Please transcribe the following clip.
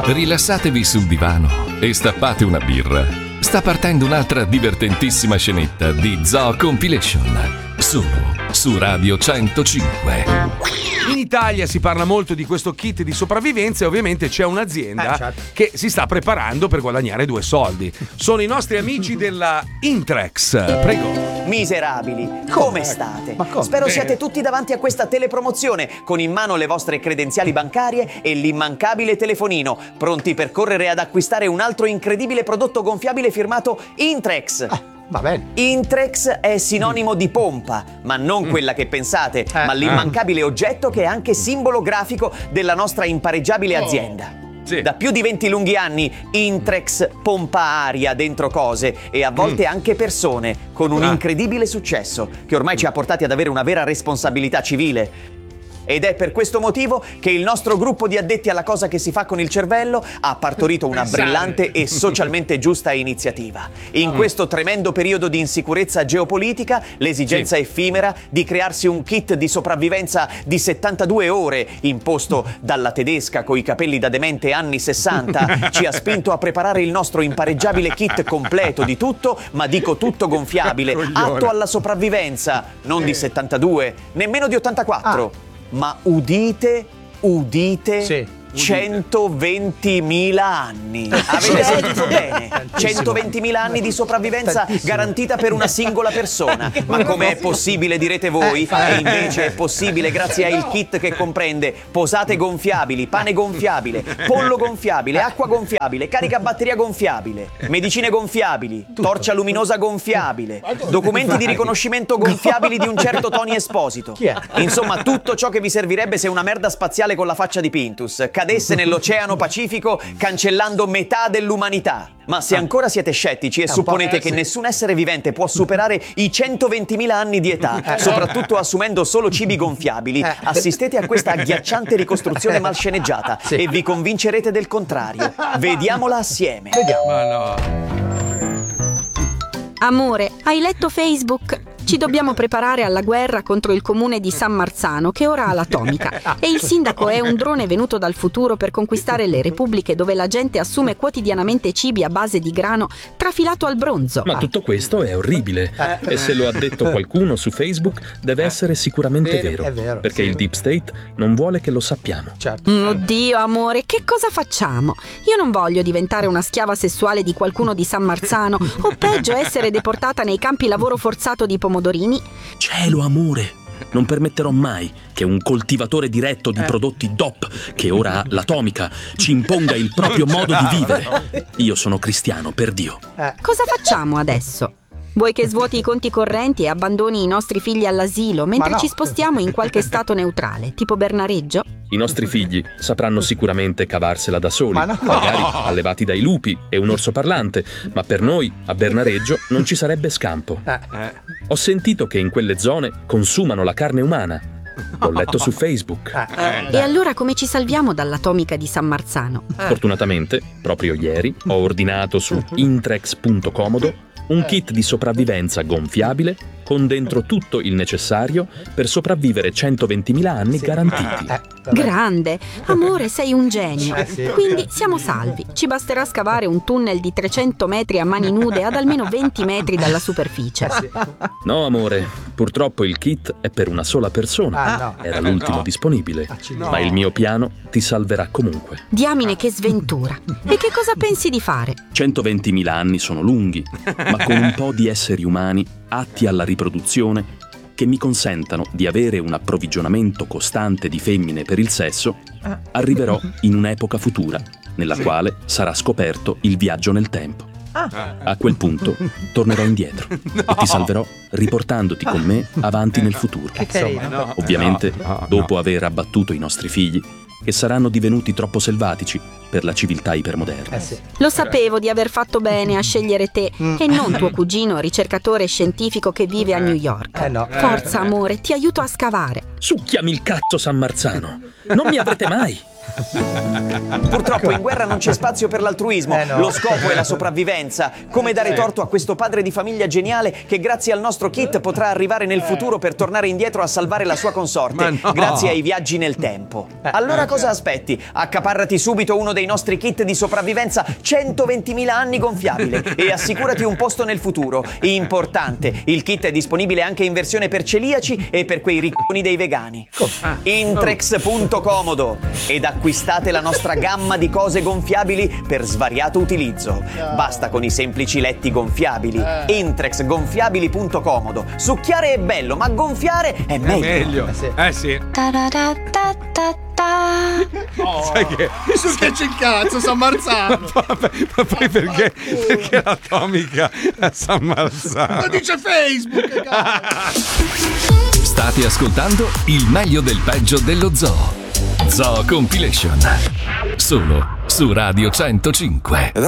Rilassatevi sul divano e stappate una birra. Sta partendo un'altra divertentissima scenetta di Zoo Compilation, solo su Radio 105. In Italia si parla molto di questo kit di sopravvivenza e ovviamente c'è un'azienda che si sta preparando per guadagnare 2 soldi. Sono i nostri amici della Intrex. Prego. Miserabili, come state? Spero siate tutti davanti a questa telepromozione, con in mano le vostre credenziali bancarie e l'immancabile telefonino, pronti per correre ad acquistare un altro incredibile prodotto gonfiabile firmato Intrex. Va bene. Intrex è sinonimo di pompa, ma non quella che pensate, ma l'immancabile oggetto che è anche simbolo grafico della nostra impareggiabile azienda. Sì. Da più di 20 lunghi anni Intrex pompa aria dentro cose e a volte anche persone, con un incredibile successo che ormai ci ha portati ad avere una vera responsabilità civile. Ed è per questo motivo che il nostro gruppo di addetti alla cosa che si fa con il cervello ha partorito una brillante e socialmente giusta iniziativa. In questo tremendo periodo di insicurezza geopolitica, l'esigenza effimera di crearsi un kit di sopravvivenza di 72 ore, imposto dalla tedesca coi capelli da demente anni 60, ci ha spinto a preparare il nostro impareggiabile kit completo di tutto, ma dico tutto gonfiabile, atto alla sopravvivenza, non di 72, nemmeno di 84. Ma udite, 120.000 anni. Avete sentito bene? 120.000 anni di sopravvivenza garantita per una singola persona. Ma come è possibile, direte voi? E invece è possibile grazie al kit che comprende posate gonfiabili, pane gonfiabile, pollo gonfiabile, acqua gonfiabile, carica batteria gonfiabile, medicine gonfiabili, torcia luminosa gonfiabile, documenti di riconoscimento gonfiabili di un certo Tony Esposito. Insomma, tutto ciò che vi servirebbe se una merda spaziale con la faccia di Pintus cadesse nell'Oceano Pacifico cancellando metà dell'umanità. Ma se ancora siete scettici e supponete che nessun essere vivente può superare i 120.000 anni di età, soprattutto assumendo solo cibi gonfiabili, assistete a questa agghiacciante ricostruzione mal sceneggiata e vi convincerete del contrario. Vediamola assieme. Ma no. Amore, hai letto Facebook? Ci dobbiamo preparare alla guerra contro il comune di San Marzano, che ora ha l'atomica. E il sindaco è un drone venuto dal futuro per conquistare le repubbliche dove la gente assume quotidianamente cibi a base di grano trafilato al bronzo. Ma tutto questo è orribile. E se lo ha detto qualcuno su Facebook, deve essere sicuramente vero. Perché il Deep State non vuole che lo sappiamo. Oddio, amore, che cosa facciamo? Io non voglio diventare una schiava sessuale di qualcuno di San Marzano, o peggio essere deportata nei campi lavoro forzato di pomodorini. Cielo, amore, non permetterò mai che un coltivatore diretto di prodotti DOP, che ora ha l'atomica, ci imponga il proprio modo di vivere. Io sono cristiano, per Dio. Cosa facciamo adesso? Vuoi che svuoti i conti correnti e abbandoni i nostri figli all'asilo mentre ci spostiamo in qualche stato neutrale, tipo Bernareggio? I nostri figli sapranno sicuramente cavarsela da soli, magari allevati dai lupi e un orso parlante, ma per noi, a Bernareggio, non ci sarebbe scampo. Ho sentito che in quelle zone consumano la carne umana. L'ho letto su Facebook. E allora come ci salviamo dall'atomica di San Marzano? Fortunatamente, proprio ieri, ho ordinato su intrex.comodo un kit di sopravvivenza gonfiabile con dentro tutto il necessario per sopravvivere 120.000 anni garantiti. Grande! Amore, sei un genio. Quindi siamo salvi. Ci basterà scavare un tunnel di 300 metri a mani nude ad almeno 20 metri dalla superficie. No, amore, purtroppo il kit è per una sola persona. Era l'ultimo disponibile. Ma il mio piano ti salverà comunque. Diamine, che sventura. E che cosa pensi di fare? 120.000 anni sono lunghi, ma con un po' di esseri umani atti alla riproduzione che mi consentano di avere un approvvigionamento costante di femmine per il sesso, arriverò in un'epoca futura nella quale sarà scoperto il viaggio nel tempo. A quel punto tornerò indietro e ti salverò riportandoti con me avanti nel futuro. Ovviamente dopo aver abbattuto i nostri figli, che saranno divenuti troppo selvatici per la civiltà ipermoderna. Lo sapevo di aver fatto bene a scegliere te e non tuo cugino ricercatore scientifico che vive a New York. Forza, amore, ti aiuto a scavare. Succhiami il cazzo, San Marzano! Non mi avrete mai! Purtroppo in guerra non c'è spazio per l'altruismo, lo scopo è la sopravvivenza. Come dare torto a questo padre di famiglia geniale che grazie al nostro kit potrà arrivare nel futuro per tornare indietro a salvare la sua consorte, grazie ai viaggi nel tempo. Allora cosa aspetti? Accaparrati subito uno dei nostri kit di sopravvivenza 120.000 anni gonfiabile e assicurati un posto nel futuro. Importante, il kit è disponibile anche in versione per celiaci e per quei ricconi dei vegani. Intrex.comodo ed acquistate la nostra gamma di cose gonfiabili per svariato utilizzo. Basta con i semplici letti gonfiabili. Intrexgonfiabili.comodo. Succhiare è bello, ma gonfiare è meglio. Sì. Oh, sai che mi succhiaci il cazzo San Marzano. Ma poi perché l'atomica a San Marzano? Lo dice Facebook. State ascoltando il meglio del peggio dello zoo. Zoo Compilation. Solo su Radio 105.